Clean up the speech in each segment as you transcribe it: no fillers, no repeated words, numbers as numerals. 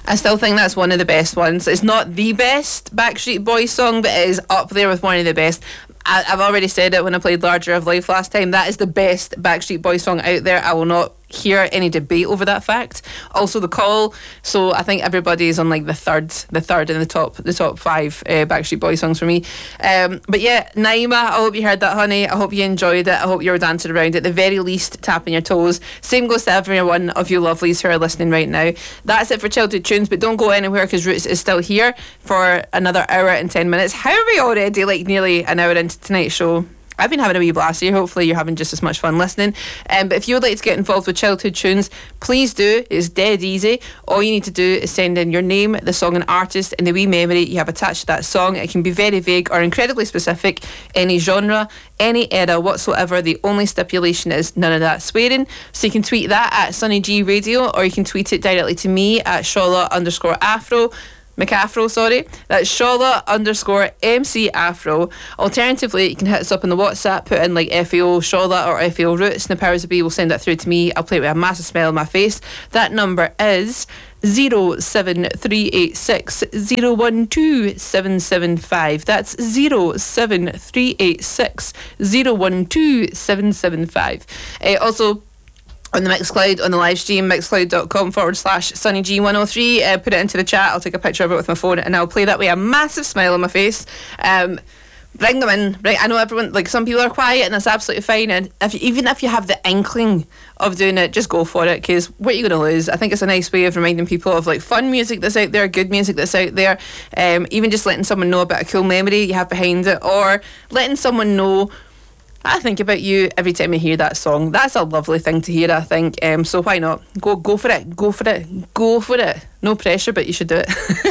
I still think that's one of the best ones. It's not the best Backstreet Boys song, but it is up there with one of the best. I've already said it when I played Larger of Life last time. That is the best Backstreet Boys song out there. I will not hear any debate over that fact. Also The Call. So I think everybody's on like the third in the top 5 Backstreet Boys songs for me. But yeah, Naima, I hope you heard that, honey. I hope you enjoyed it. I hope you were dancing around at the very least, tapping your toes. Same goes to every one of you lovelies who are listening right now. That's it for Childhood Tunes, but don't go anywhere because Roots is still here for another hour and 10 minutes. How are we already like nearly an hour into tonight's show? I've been having a wee blast here. Hopefully you're having just as much fun listening. But if you would like to get involved with Childhood Tunes, please do. It's dead easy. All you need to do is send in your name, the song and artist, and the wee memory you have attached to that song. It can be very vague or incredibly specific. Any genre, any era whatsoever. The only stipulation is none of that swearing. So you can tweet that at Sunny G Radio, or you can tweet it directly to me at Shola_Afro. McAfro, sorry. That's Shola_MC Afro. Alternatively, you can hit us up on the WhatsApp, put in like FAO Shola or FAO Roots, and the powers that be will send that through to me. I'll play it with a massive smile on my face. That number is 07386 012 775. That's 07386 012 775. Also, on the Mixcloud, on the live stream, mixcloud.com/SunnyG103. Put it into the chat. I'll take a picture of it with my phone and I'll play that with a massive smile on my face. Bring them in. Right, I know everyone, like some people are quiet and that's absolutely fine. And even if you have the inkling of doing it, just go for it, because what are you going to lose? I think it's a nice way of reminding people of like fun music that's out there, good music that's out there. Even just letting someone know about a cool memory you have behind it, or letting someone know, I think about you every time I hear that song. That's a lovely thing to hear, I think. So why not? Go for it. Go for it. Go for it. No pressure, but you should do it.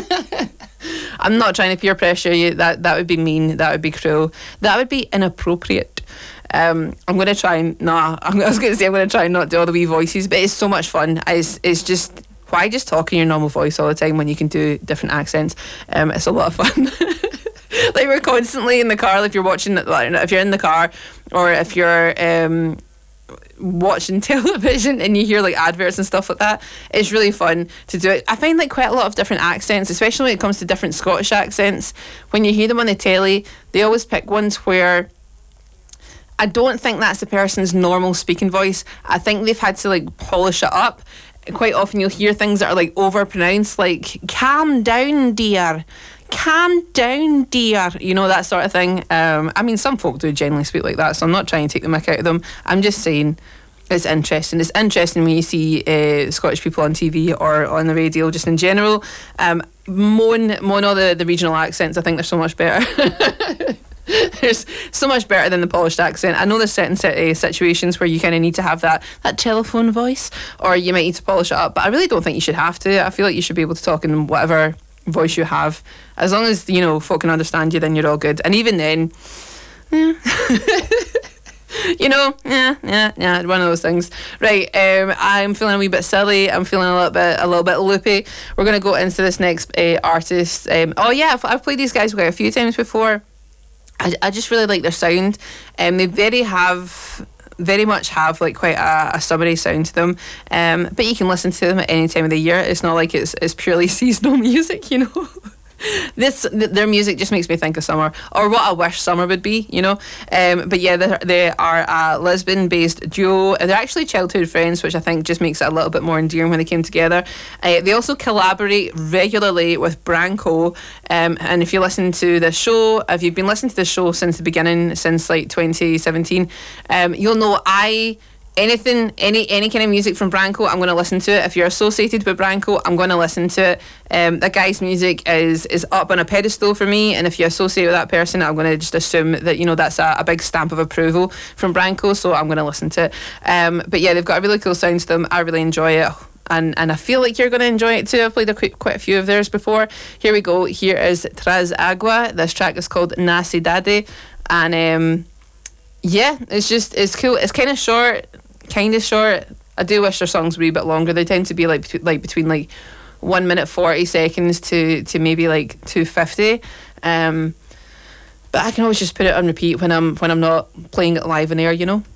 I'm not trying to peer pressure you. That would be mean. That would be cruel. That would be inappropriate. I'm going to try and... I was going to say I'm going to try and not do all the wee voices, but it's so much fun. It's just... Why just talk in your normal voice all the time when you can do different accents? It's a lot of fun. Like we're constantly in the car, if you're watching, if you're in the car, or if you're watching television and you hear like adverts and stuff like that, it's really fun to do it. I find like quite a lot of different accents, especially when it comes to different Scottish accents. When you hear them on the telly, they always pick ones where I don't think that's the person's normal speaking voice. I think they've had to like polish it up. Quite often you'll hear things that are like overpronounced, like calm down dear, calm down dear, you know, that sort of thing. I mean, some folk do generally speak like that, so I'm not trying to take the mick out of them. I'm just saying it's interesting. It's interesting when you see Scottish people on TV or on the radio, just in general. Moan all the regional accents. I think they're so much better. There's so much better than the polished accent. I know there's certain situations where you kind of need to have that telephone voice, or you might need to polish it up, but I really don't think you should have to. I feel like you should be able to talk in whatever voice you have. As long as, you know, folk can understand you, then you're all good. And even then, you know, one of those things. Right, I'm feeling a wee bit silly. I'm feeling a little bit loopy. We're going to go into this next artist. I've played these guys quite a few times before. I just really like their sound. They very much have like quite a summery sound to them. But you can listen to them at any time of the year. It's not like it's purely seasonal music, you know. Their music just makes me think of summer, or what I wish summer would be, you know. But yeah, they are a Lisbon-based duo. They're actually childhood friends, which I think just makes it a little bit more endearing when they came together. They also collaborate regularly with Branco. And if you listen to the show, if you've been listening to the show since the beginning, since like 2017, you'll know any kind of music from Branco, I'm going to listen to it. If you're associated with Branco, I'm going to listen to it. That guy's music is up on a pedestal for me, and if you associate with that person, I'm going to just assume that, you know, that's a big stamp of approval from Branco, so I'm going to listen to it. But yeah, they've got a really cool sound to them. I really enjoy it, and I feel like you're going to enjoy it too. I've played quite a few of theirs before. Here we go. Here is Traz Agua. This track is called Na Cidade, and yeah, it's cool. It's kind of short. I do wish their songs were a bit longer. They tend to be between 1 minute 40 seconds to maybe like 250. But I can always just put it on repeat when I'm not playing it live on air, you know.